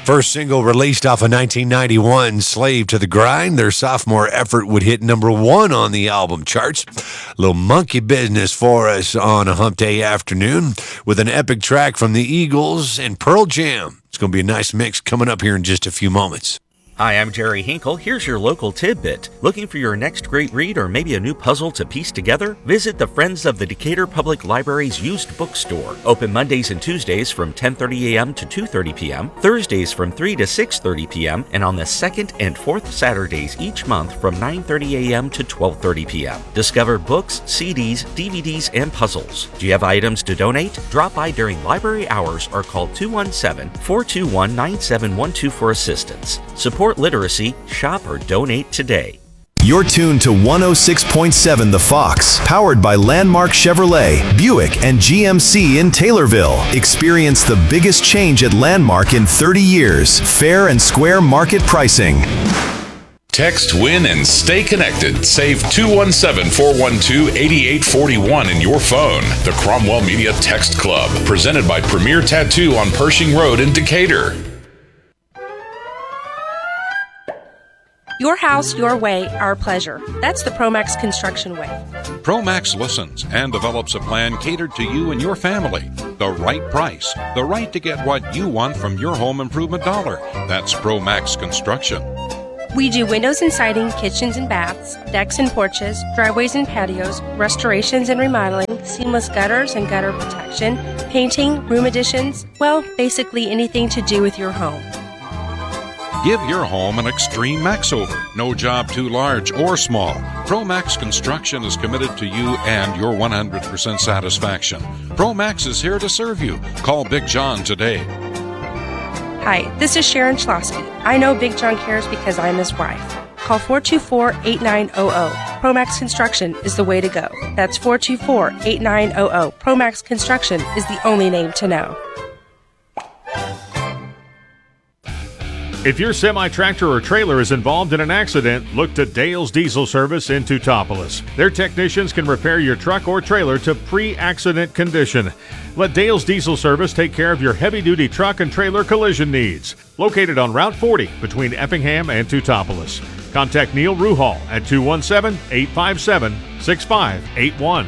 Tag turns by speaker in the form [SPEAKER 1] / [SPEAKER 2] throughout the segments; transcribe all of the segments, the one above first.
[SPEAKER 1] First single released off of 1991, Slave to the Grind. Their sophomore effort would hit number one on the album charts. A little monkey business for us on a hump day afternoon with an epic track from the Eagles and Pearl Jam. It's going to be a nice mix coming up here in just a few moments.
[SPEAKER 2] Hi, I'm Jerry Hinkle. Here's your local tidbit. Looking for your next great read or maybe a new puzzle to piece together? Visit the Friends of the Decatur Public Library's used bookstore. Open Mondays and Tuesdays from 10:30 a.m. to 2:30 p.m., Thursdays from 3 to 6:30 p.m., and on the second and fourth Saturdays each month from 9:30 a.m. to 12:30 p.m. Discover books, CDs, DVDs, and puzzles. Do you have items to donate? Drop by during library hours or call 217-421-9712 for assistance. Support literacy, shop or donate today.
[SPEAKER 3] You're tuned to 106.7 The Fox, powered by Landmark Chevrolet, Buick, and GMC in Taylorville. Experience the biggest change at Landmark in 30 years. Fair and square market pricing.
[SPEAKER 4] Text, win, and stay connected. Save 217-412-8841 in your phone. The Cromwell Media Text Club, presented by Premier Tattoo on Pershing Road in Decatur.
[SPEAKER 5] Your house, your way, our pleasure. That's the Promax Construction way.
[SPEAKER 6] Promax listens and develops a plan catered to you and your family. The right price, the right to get what you want from your home improvement dollar. That's Promax Construction.
[SPEAKER 5] We do windows and siding, kitchens and baths, decks and porches, driveways and patios, restorations and remodeling, seamless gutters and gutter protection, painting, room additions, well, basically anything to do with your home.
[SPEAKER 6] Give your home an extreme makeover. No job too large or small. Promax Construction is committed to you and your 100% satisfaction. Promax is here to serve you. Call Big John today.
[SPEAKER 5] Hi, this is Sharon Schlosky. I know Big John cares because I'm his wife. Call 424-8900. Promax Construction is the way to go. That's 424-8900. Promax Construction is the only name to know.
[SPEAKER 7] If your semi-tractor or trailer is involved in an accident, look to Dale's Diesel Service in Teutopolis. Their technicians can repair your truck or trailer to pre-accident condition. Let Dale's Diesel Service take care of your heavy-duty truck and trailer collision needs. Located on Route 40 between Effingham and Teutopolis. Contact Neil Ruhal at 217-857-6581.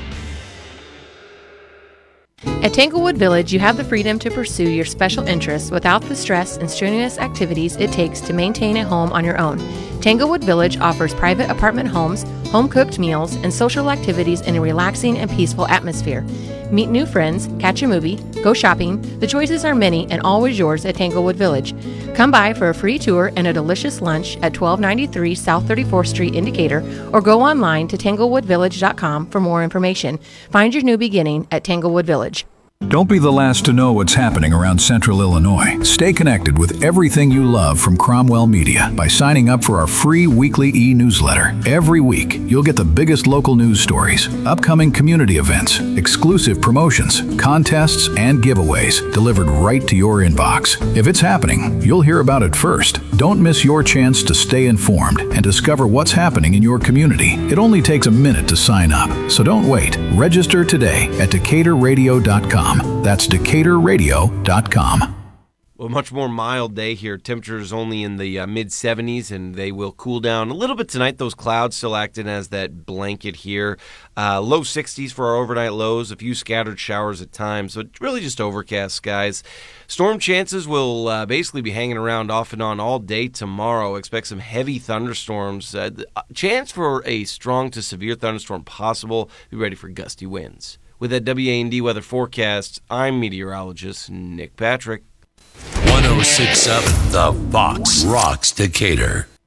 [SPEAKER 8] At Tanglewood Village, you have the freedom to pursue your special interests without the stress and strenuous activities it takes to maintain a home on your own. Tanglewood Village offers private apartment homes, home-cooked meals, and social activities in a relaxing and peaceful atmosphere. Meet new friends, catch a movie, go shopping. The choices are many and always yours at Tanglewood Village. Come by for a free tour and a delicious lunch at 1293 South 34th Street in Decatur, or go online to tanglewoodvillage.com for more information. Find your new beginning at Tanglewood Village.
[SPEAKER 9] Don't be the last to know what's happening around Central Illinois. Stay connected with everything you love from Cromwell Media by signing up for our free weekly e-newsletter. Every week, you'll get the biggest local news stories, upcoming community events, exclusive promotions, contests, and giveaways delivered right to your inbox. If it's happening, you'll hear about it first. Don't miss your chance to stay informed and discover what's happening in your community. It only takes a minute to sign up, so don't wait. Register today at DecaturRadio.com. That's DecaturRadio.com.
[SPEAKER 10] Well, much more mild day here. Temperatures only in the mid-70s, and they will cool down a little bit tonight. Those clouds still acting as that blanket here. Low 60s for our overnight lows, a few scattered showers at times, so it's really just overcast skies. Storm chances will basically be hanging around off and on all day tomorrow. Expect some heavy thunderstorms. Chance for a strong to severe thunderstorm possible. Be ready for gusty winds. With that WA&D weather forecast, I'm meteorologist Nick Patrick.
[SPEAKER 1] 106.7 The Fox rocks Decatur.